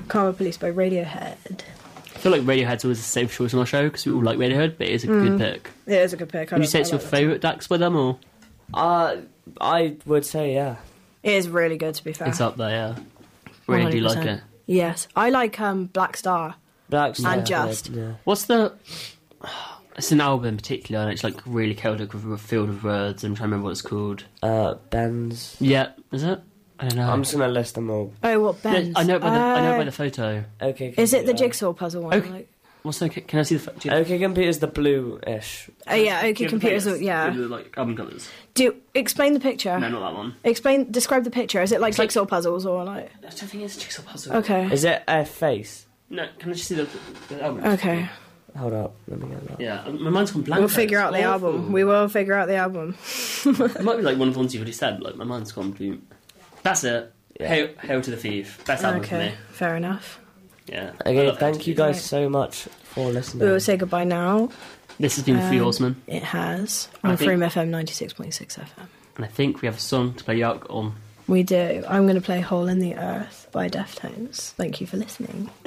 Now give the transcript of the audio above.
Karma Police by Radiohead. I feel like Radiohead's always a safe choice on our show because we all like Radiohead, but it is a good pick. It is a good pick. Would you say it's your favourite Dax by them, or...? I would say, yeah. It is really good, to be fair. It's up there, yeah. Really do like 100%. it. Yes. I like Black Star. Black Star, And Just. Yeah. What's the... It's an album in particular, and it's like really chaotic with a field of words. I'm trying to remember what it's called. Ben's. Yeah, is it? I don't know. I'm just going to list them all. Oh, what, Ben's? Yeah, I know by the photo. Okay. Is it the jigsaw puzzle one? Okay. Like... What's the... Can I see the photo? OK Computer's the blue-ish. Oh, yeah, OK Computer's... Yeah. The, like, album colours. Explain the picture. No, not that one. Describe the picture. Is it like jigsaw puzzles or like... I don't think it's a jigsaw puzzle. Okay. Is it a face? No, can I just see the album? Okay. Hold up, let me get that. Yeah, my mind's gone blank. We'll figure out the album. We will figure out the album. It might be like one of the ones you already said, like my mind's gone blank. That's it. Yeah. Hail to the Thief. Best album for me. Fair enough. Yeah. Okay, thank you guys so much for listening. We will say goodbye now. This has been Three Horsemen. It has. On Freem FM 96.6 FM. And I think we have a song to play you out on. We do. I'm going to play Hole in the Earth by Deftones. Thank you for listening.